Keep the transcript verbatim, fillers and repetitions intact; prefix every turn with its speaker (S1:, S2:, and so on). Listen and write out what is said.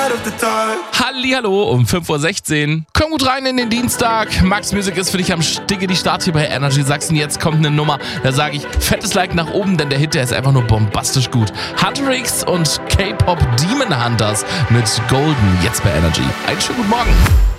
S1: Hallihallo um fünf Uhr sechzehn. Komm gut rein in den Dienstag. Max Music ist für dich am Sticke die Start hier bei Energy Sachsen. Jetzt kommt eine Nummer, da sage ich fettes Like nach oben, denn der Hit, der ist einfach nur bombastisch gut. Hunter X und K-Pop Demon Hunters mit Golden, jetzt bei Energy. Einen schönen guten Morgen.